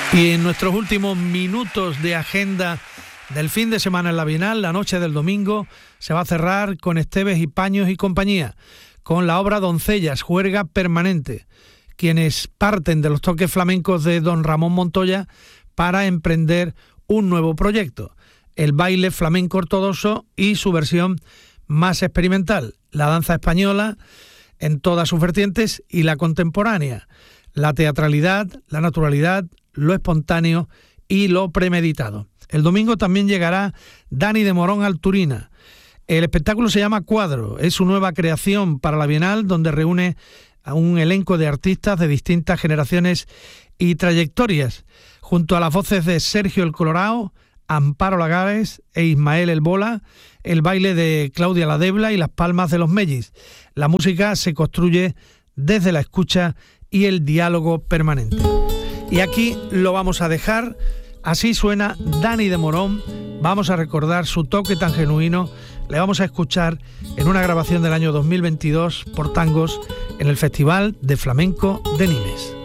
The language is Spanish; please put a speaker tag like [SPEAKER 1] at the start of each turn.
[SPEAKER 1] Y en nuestros últimos minutos de agenda del fin de semana en la Bienal, la noche del domingo se va a cerrar con Esteves y Paños y compañía, con la obra Doncellas, juerga permanente, quienes parten de los toques flamencos de don Ramón Montoya para emprender un nuevo proyecto, el baile flamenco ortodoxo y su versión más experimental, la danza española en todas sus vertientes y la contemporánea, la teatralidad, la naturalidad, lo espontáneo y lo premeditado. El domingo también llegará Dani de Morón al Turina. El espectáculo se llama Cuadro, es su nueva creación para la Bienal, donde reúne a un elenco de artistas de distintas generaciones y trayectorias, junto a las voces de Sergio el Colorao, Amparo Lagares e Ismael el Bola, el baile de Claudia la Debla y las palmas de los Mellis. La música se construye desde la escucha y el diálogo permanente. Y aquí lo vamos a dejar. Así suena Dani de Morón. Vamos a recordar su toque tan genuino. Le vamos a escuchar en una grabación del año 2022 por Tangos en el Festival de Flamenco de Nimes.